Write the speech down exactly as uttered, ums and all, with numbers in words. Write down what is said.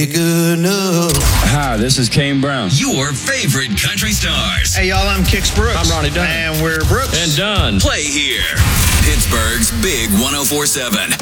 Good enough. Hi, this is Kane Brown. Your favorite country stars. Hey, y'all, I'm Kix Brooks. I'm Ronnie Dunn. And we're Brooks. And Dunn. Play here. Pittsburgh's Big one oh four seven.